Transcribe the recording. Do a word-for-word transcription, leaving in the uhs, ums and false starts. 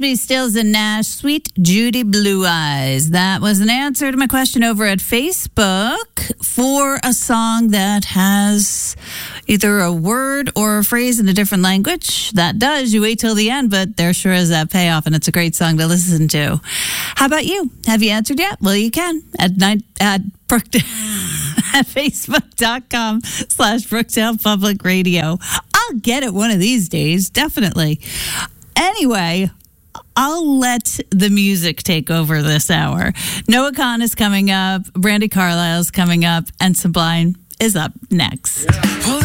Crosby, Stills, and Nash, Sweet Judy Blue Eyes. That was an answer to my question over at Facebook for a song that has either a word or a phrase in a different language. That does. You wait till the end, but there sure is that payoff, and it's a great song to listen to. How about you? Have you answered yet? Well, you can at night at Brookdale at facebook.com slash Brookdale Public Radio. I'll get it one of these days, definitely. Anyway, I'll let the music take over this hour. Noah Kahan is coming up, Brandi Carlile's coming up, and Sublime is up next. Yeah.